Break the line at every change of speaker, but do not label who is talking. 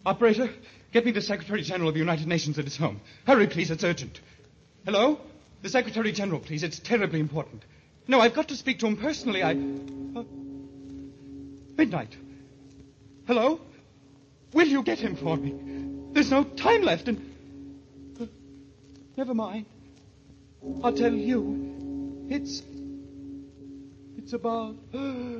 Operator, get me the Secretary General of the United Nations at his home. Hurry, please, it's urgent. Hello? The Secretary General, please. It's terribly important. No, I've got to speak to him personally. Midnight. Hello? Will you get him for me? There's no time left and... Never mind. I'll tell you. It's about...